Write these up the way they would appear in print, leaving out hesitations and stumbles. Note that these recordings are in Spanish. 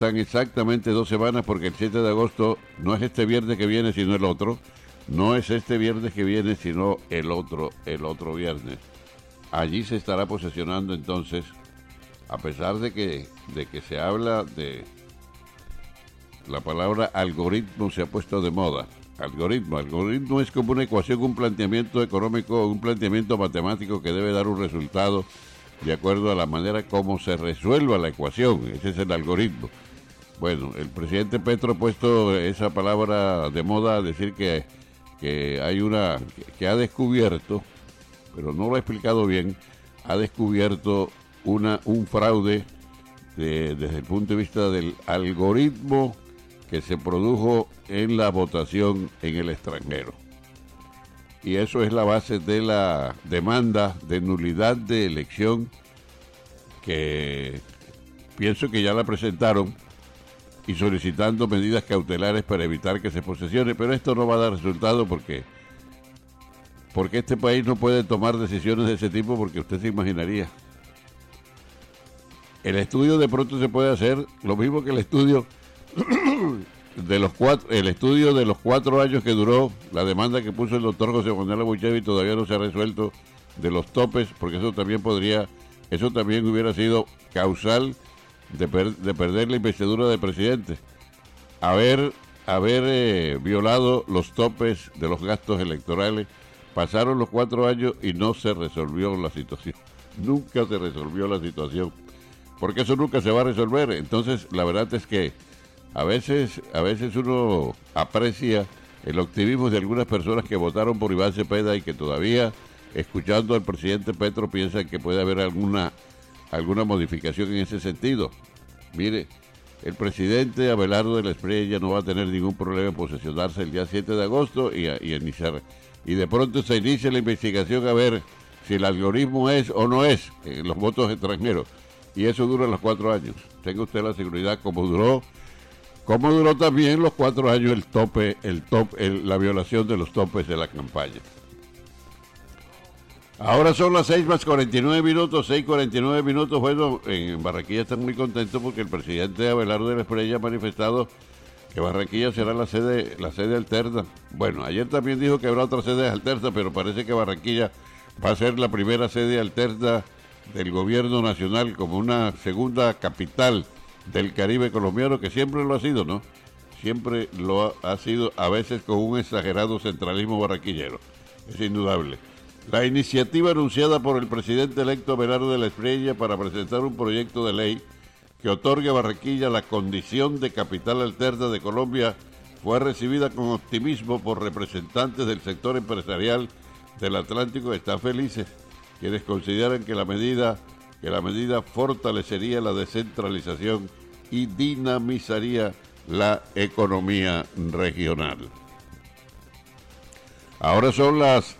Están exactamente 2 semanas porque el 7 de agosto no es este viernes que viene, sino el otro. No es este viernes que viene, sino el otro viernes. Allí se estará posesionando entonces, a pesar de que se habla de la palabra algoritmo, se ha puesto de moda. Algoritmo es como una ecuación, un planteamiento económico, un planteamiento matemático que debe dar un resultado de acuerdo a la manera como se resuelva la ecuación. Ese es el algoritmo. Bueno, el presidente Petro ha puesto esa palabra de moda a decir que hay que ha descubierto, pero no lo ha explicado bien, ha descubierto un fraude desde el punto de vista del algoritmo que se produjo en la votación en el extranjero. Y eso es la base de la demanda de nulidad de elección que pienso que ya la presentaron y solicitando medidas cautelares para evitar que se posesione, pero esto no va a dar resultado porque este país no puede tomar decisiones de ese tipo, porque usted se imaginaría. El estudio de pronto se puede hacer lo mismo que el estudio de los 4 años que duró la demanda que puso el doctor José Manuel Abuchev y todavía no se ha resuelto, de los topes, porque eso también hubiera sido causal de perder la investidura de presidente. Haber violado los topes de los gastos electorales. Pasaron los 4 años y no se resolvió la situación. Nunca se resolvió la situación, porque eso nunca se va a resolver. Entonces, la verdad es que a veces uno aprecia el optimismo de algunas personas que votaron por Iván Cepeda y que todavía, escuchando al presidente Petro, piensan que puede haber alguna modificación en ese sentido. Mire, el presidente Abelardo de la Espriella no va a tener ningún problema en posesionarse el día 7 de agosto y iniciar. Y de pronto se inicia la investigación a ver si el algoritmo es o no es los votos extranjeros. Y eso dura los 4 años. Tenga usted la seguridad, como duró también los 4 años la violación de los topes de la campaña. Ahora son las 6:49, Bueno, en Barranquilla están muy contentos porque el presidente Abelardo de la Espriella ha manifestado que Barranquilla será la sede alterna. Bueno, ayer también dijo que habrá otra sede alterna, pero parece que Barranquilla va a ser la primera sede alterna del gobierno nacional, como una segunda capital del Caribe colombiano, que siempre lo ha sido, ¿no? Siempre lo ha sido, a veces con un exagerado centralismo barranquillero. Es indudable. La iniciativa anunciada por el presidente electo Abelardo de la Espriella para presentar un proyecto de ley que otorgue a Barranquilla la condición de capital alterna de Colombia fue recibida con optimismo por representantes del sector empresarial del Atlántico. Están felices, quienes consideran que la medida fortalecería la descentralización y dinamizaría la economía regional. Ahora son las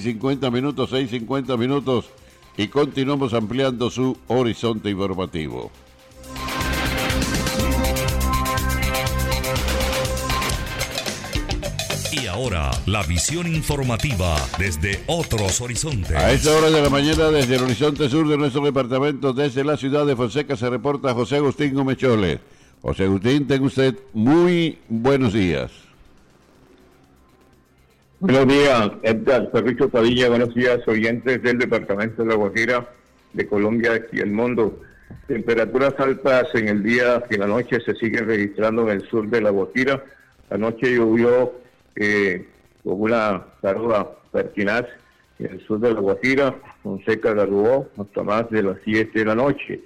6:50, y continuamos ampliando su horizonte informativo. Y ahora, la visión informativa desde otros horizontes. A esta hora de la mañana, desde el horizonte sur de nuestro departamento, desde la ciudad de Fonseca, se reporta José Agustín Gómez Choles. José Agustín, tenga usted muy buenos días. Buenos días, Edgar Ferricho Padilla. Buenos días, oyentes del departamento de La Guajira, de Colombia y el mundo. Temperaturas altas en el día y la noche se siguen registrando en el sur de La Guajira. Anoche llovió con una tarda pertinaz en el sur de La Guajira. Fonseca garrobó hasta más de las 7 de la noche.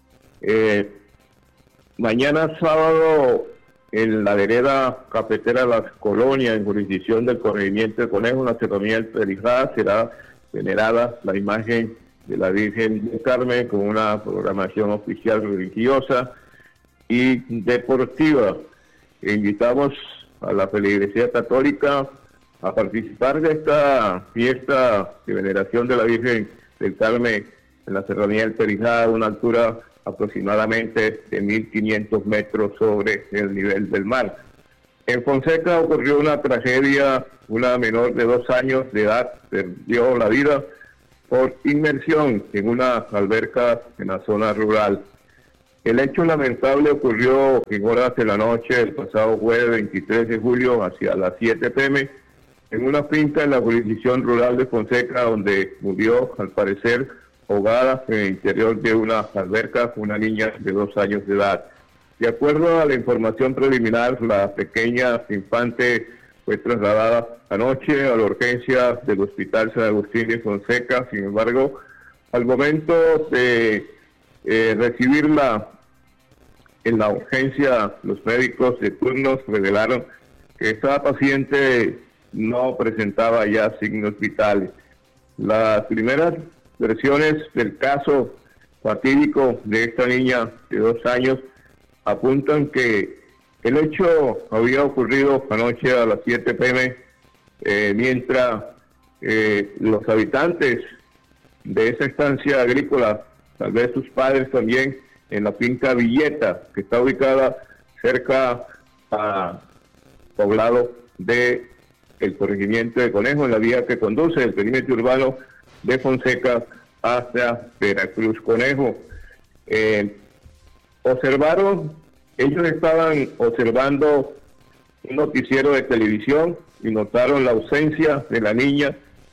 Mañana sábado, en la vereda cafetera Las Colonias, en jurisdicción del corregimiento de Conejo, en la serranía del Perijá, será venerada la imagen de la Virgen del Carmen con una programación oficial religiosa y deportiva. Invitamos a la feligresía católica a participar de esta fiesta de veneración de la Virgen del Carmen en la serranía del Perijá, a una altura aproximadamente de 1.500 metros sobre el nivel del mar. En Fonseca ocurrió una tragedia. Una menor de 2 años de edad perdió la vida por inmersión en una alberca en la zona rural. El hecho lamentable ocurrió en horas de la noche del pasado jueves 23 de julio hacia las 7 p.m. en una finca en la jurisdicción rural de Fonseca, donde murió, al parecer, ahogada en el interior de una alberca una niña de 2 años de edad. De acuerdo a la información preliminar, la pequeña infante fue trasladada anoche a la urgencia del Hospital San Agustín de Fonseca. Sin embargo, al momento de recibirla en la urgencia, los médicos de turnos revelaron que esta paciente no presentaba ya signos vitales. Las primeras versiones del caso fatídico de esta niña de 2 años apuntan que el hecho había ocurrido anoche a las 7 p.m. Mientras los habitantes de esa estancia agrícola, tal vez sus padres también, en la finca Villeta, que está ubicada cerca al poblado de el corregimiento de Conejo, en la vía que conduce del perímetro urbano de Fonseca hacia Veracruz. Conejo, ellos estaban observando un noticiero de televisión y notaron la ausencia de la niña.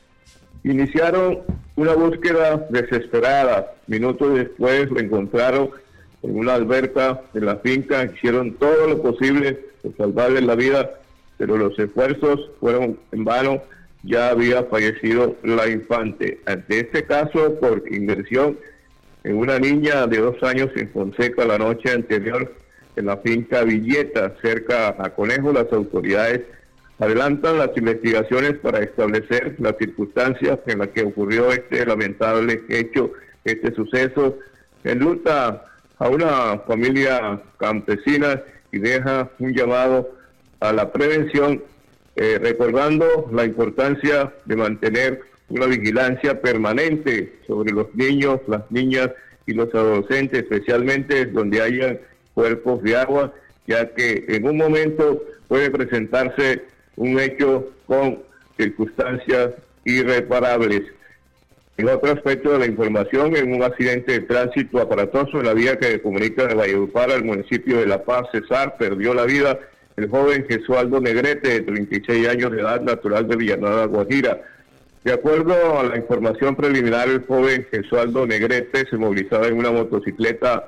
Iniciaron una búsqueda desesperada. Minutos después lo encontraron en una alberca en la finca. Hicieron todo lo posible por salvarle la vida, pero los esfuerzos fueron en vano. Ya había fallecido la infante. Ante este caso, por inmersión en una niña de 2 años en Fonseca la noche anterior en la finca Villeta, cerca a Conejo, las autoridades adelantan las investigaciones para establecer las circunstancias en las que ocurrió este lamentable hecho, este suceso. Enluta a una familia campesina y deja un llamado a la prevención, recordando la importancia de mantener una vigilancia permanente sobre los niños, las niñas y los adolescentes, especialmente donde haya cuerpos de agua, ya que en un momento puede presentarse un hecho con circunstancias irreparables. En otro aspecto de la información, en un accidente de tránsito aparatoso en la vía que comunica de Valledupar al municipio de La Paz, Cesar, perdió la vida el joven Jesualdo Negrete, de 36 años de edad, natural de Villanueva, Guajira. De acuerdo a la información preliminar, el joven Jesualdo Negrete se movilizaba en una motocicleta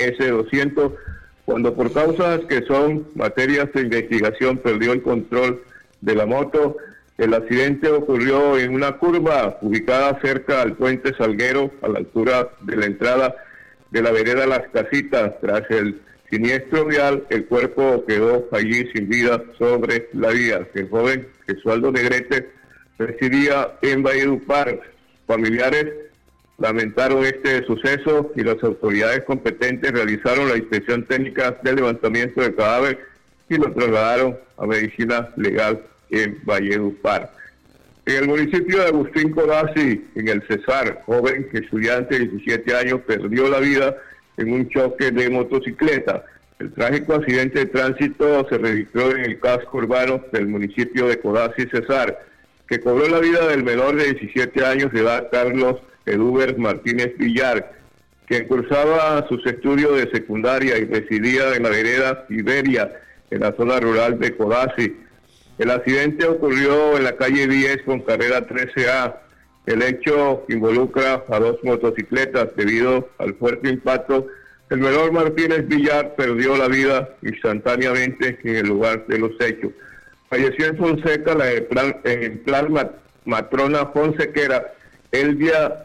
NS200 cuando, por causas que son materias de investigación, perdió el control de la moto. El accidente ocurrió en una curva ubicada cerca al puente Salguero, a la altura de la entrada de la vereda Las Casitas. Tras el siniestro vial, el cuerpo quedó allí sin vida sobre la vía. El joven Jesualdo Negrete residía en Valledupar. Familiares lamentaron este suceso y las autoridades competentes realizaron la inspección técnica del levantamiento del cadáver y lo trasladaron a medicina legal en Valledupar. En el municipio de Agustín Codazzi, en el Cesar, joven estudiante de 17 años perdió la vida en un choque de motocicleta. El trágico accidente de tránsito se registró en el casco urbano del municipio de Codazzi, Cesar, que cobró la vida del menor de 17 años de edad, Carlos Eduber Martínez Villar, quien cursaba sus estudios de secundaria y residía en la vereda Iberia, en la zona rural de Codazzi. El accidente ocurrió en la calle 10 con carrera 13A. El hecho involucra a 2 motocicletas. Debido al fuerte impacto, el menor Martínez Villar perdió la vida instantáneamente en el lugar de los hechos. Falleció en Fonseca la ejemplar matrona fonsequera Elvia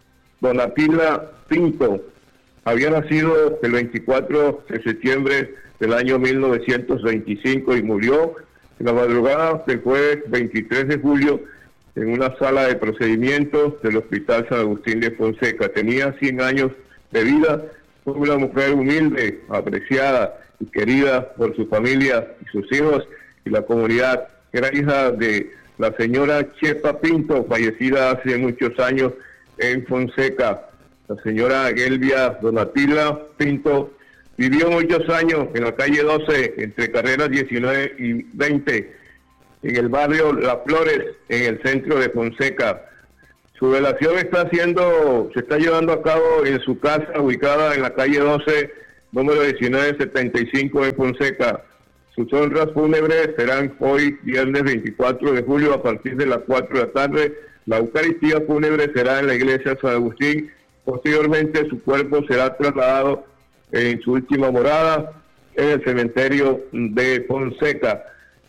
Donatila Pinto. Había nacido el 24 de septiembre del año 1925 y murió en la madrugada del jueves 23 de julio en una sala de procedimientos del Hospital San Agustín de Fonseca. Tenía 100 años de vida, fue una mujer humilde, apreciada y querida por su familia y sus hijos y la comunidad. Era hija de la señora Chepa Pinto, fallecida hace muchos años en Fonseca. La señora Elvia Donatila Pinto vivió muchos años en la calle 12, entre carreras 19 y 20, en el barrio Las Flores, en el centro de Fonseca. Su velación se está llevando a cabo en su casa, ubicada en la calle 12, número 1975 de Fonseca. Sus honras fúnebres serán hoy, viernes 24 de julio, a partir de las 4 de la tarde. La Eucaristía fúnebre será en la iglesia San Agustín. Posteriormente, su cuerpo será trasladado en su última morada en el cementerio de Fonseca.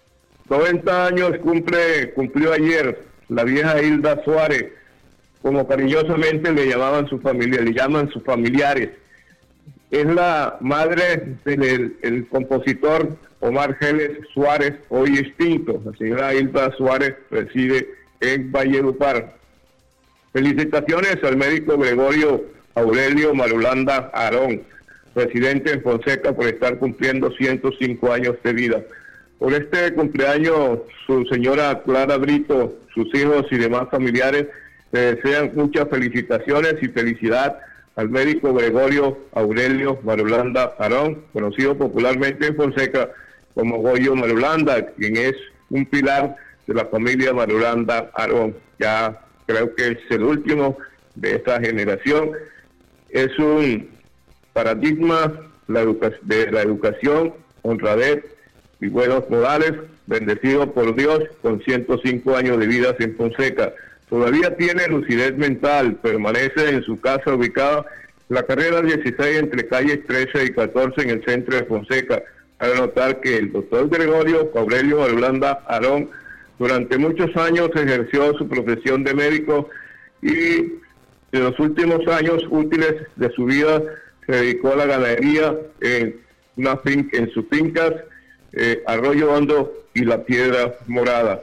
90 años cumplió ayer la vieja Hilda Suárez, como cariñosamente le llaman sus familiares. Es la madre del compositor Omar Geles Suárez, hoy extinto. La señora Hilda Suárez reside en Valledupar. Felicitaciones al médico Gregorio Aurelio Marulanda Aarón, residente en Fonseca, por estar cumpliendo 105 años de vida. Por este cumpleaños, su señora Clara Brito, sus hijos y demás familiares le desean muchas felicitaciones y felicidad al médico Gregorio Aurelio Marulanda Aarón, conocido popularmente en Fonseca como Goyo Marulanda, quien es un pilar de la familia Marulanda Aarón. Ya creo que es el último de esta generación. Es un paradigma de la educación, honradez y buenos modales, bendecido por Dios con 105 años de vida en Fonseca. Todavía tiene lucidez mental, permanece en su casa ubicada en la carrera 16 entre calles 13 y 14 en el centro de Fonseca. Cabe notar que el doctor Gregorio Aurelio Marulanda Aarón durante muchos años ejerció su profesión de médico y en los últimos años útiles de su vida se dedicó a la ganadería en sus fincas Arroyo Hondo y La Piedra Morada.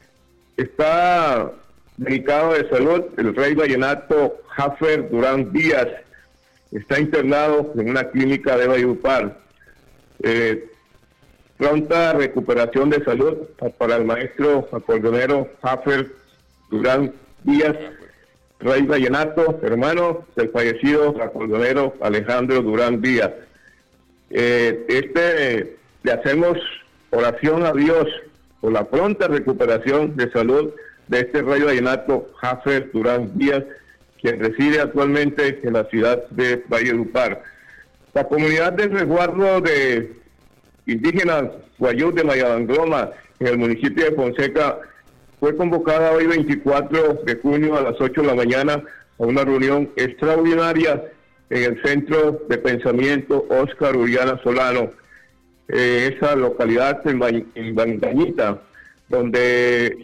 Está delicado de salud el rey vallenato Jaffer Durán Díaz. Está internado en una clínica de Valledupar. Pronta recuperación de salud para el maestro acordeonero Jaffer Durán Díaz, rey vallenato, hermano del fallecido acordeonero Alejandro Durán Díaz. Le hacemos oración a Dios por la pronta recuperación de salud de este rey vallenato Jaffer Durán Díaz, quien reside actualmente en la ciudad de Valledupar. La comunidad del resguardo de indígenas Guayú de Mayadangloma, en el municipio de Fonseca, fue convocada hoy 24 de junio a las 8 de la mañana a una reunión extraordinaria en el Centro de Pensamiento Óscar Uriana Solano, esa localidad en Bangañita, donde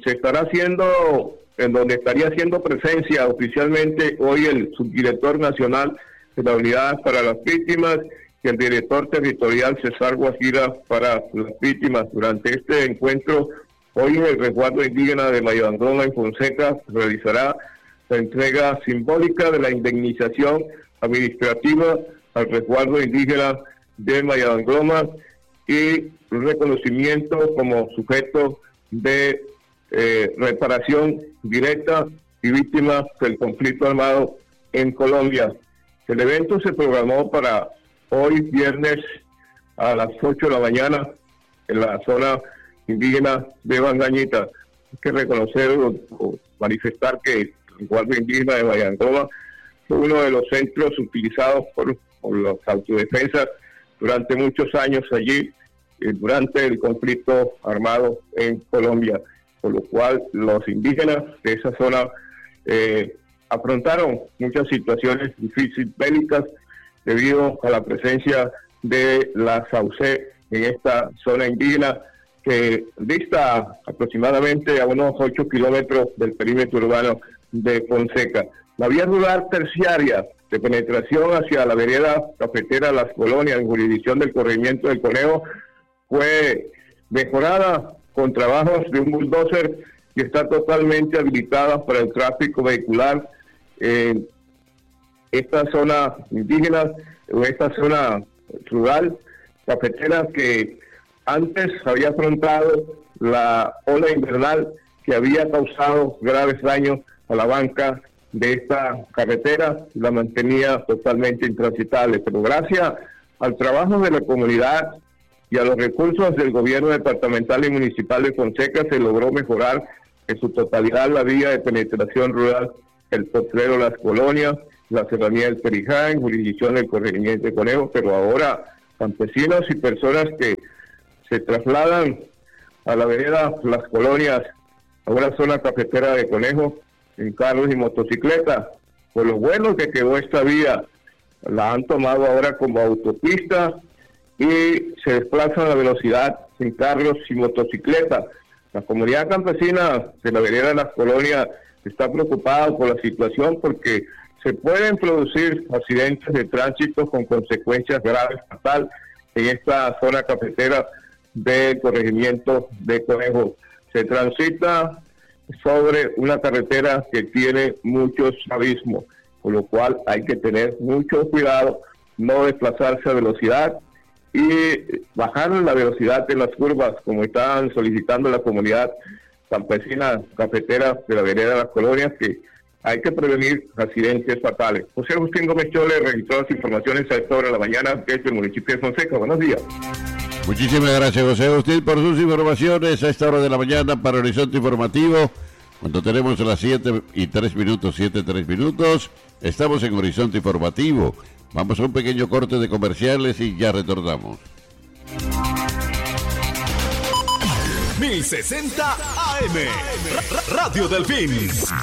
estaría haciendo presencia oficialmente hoy el subdirector nacional de la Unidad para las Víctimas y el director territorial César Guajira para las Víctimas. Durante este encuentro, hoy en el resguardo indígena de Mayadangloma en Fonseca realizará la entrega simbólica de la indemnización administrativa al resguardo indígena de Mayadangloma y un reconocimiento como sujeto de reparación directa y víctima del conflicto armado en Colombia. El evento se programó para hoy viernes a las 8 de la mañana en la zona indígena de Bangañita. Hay que reconocer o manifestar que el resguardo indígena de Mayadangloma fue uno de los centros utilizados por las autodefensas durante muchos años allí, durante el conflicto armado en Colombia, por lo cual los indígenas de esa zona afrontaron muchas situaciones difíciles bélicas debido a la presencia de la SAUCE en esta zona indígena que dista aproximadamente a unos 8 kilómetros del perímetro urbano de Fonseca. La vía rural terciaria de penetración hacia la vereda cafetera Las Colonias en jurisdicción del corregimiento del Conejo fue mejorada con trabajos de un bulldozer y está totalmente habilitada para el tráfico vehicular en esta zona indígena o esta zona rural cafetera que antes había afrontado la ola invernal que había causado graves daños a la banca de esta carretera y la mantenía totalmente intransitable. Pero gracias al trabajo de la comunidad y a los recursos del gobierno departamental y municipal de Fonseca se logró mejorar en su totalidad la vía de penetración rural, el potrero Las Colonias, la serranía del Perijá, en jurisdicción del corregimiento de Conejo, pero ahora campesinos y personas que se trasladan a la vereda Las Colonias, a una zona cafetera de Conejo, en carros y motocicletas. Por lo bueno que quedó esta vía, la han tomado ahora como autopista y se desplazan a velocidad en carros y motocicletas. La comunidad campesina de la vereda de Las Colonias está preocupada por la situación porque se pueden producir accidentes de tránsito con consecuencias graves fatales en esta zona cafetera del corregimiento de Conejo. Se transita sobre una carretera que tiene muchos abismos, por lo cual hay que tener mucho cuidado, no desplazarse a velocidad y bajar la velocidad de las curvas, como están solicitando la comunidad campesina cafetera de la vereda de Las Colonias, que hay que prevenir accidentes fatales. José Agustín Gómez Chole registró las informaciones a esta hora de la mañana desde el municipio de Fonseca. Buenos días. Muchísimas gracias, José Agustín, por sus informaciones a esta hora de la mañana para Horizonte Informativo. Cuando tenemos las 7:03, estamos en Horizonte Informativo. Vamos a un pequeño corte de comerciales y ya retornamos. 1060 AM, Radio Delfín.